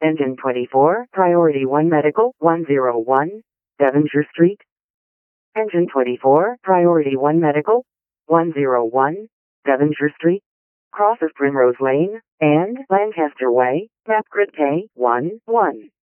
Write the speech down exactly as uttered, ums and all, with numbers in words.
Engine twenty-four, Priority one Medical, one oh one, Devonshire Street. Engine twenty-four, Priority one Medical, one oh one, Devonshire Street. Cross of Primrose Lane and Lancaster Way, map grid K one one.